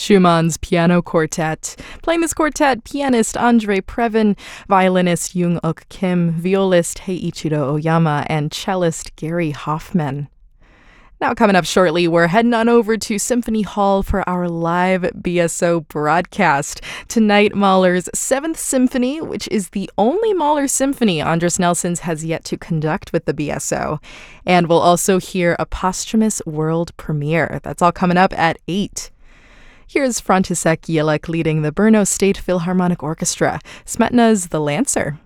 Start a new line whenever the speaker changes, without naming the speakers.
Schumann's Piano Quartet. Playing this quartet, pianist Andre Previn, violinist Young-Uk Kim, violist Heiichiro Oyama, and cellist Gary Hoffman. Now, coming up shortly, we're heading on over to Symphony Hall for our live BSO broadcast. Tonight, Mahler's 7th Symphony, which is the only Mahler symphony Andris Nelsons has yet to conduct with the BSO. And we'll also hear a posthumous world premiere. That's all coming up at 8. Here's František Jelek leading the Brno State Philharmonic Orchestra, Smetana's The Lancer.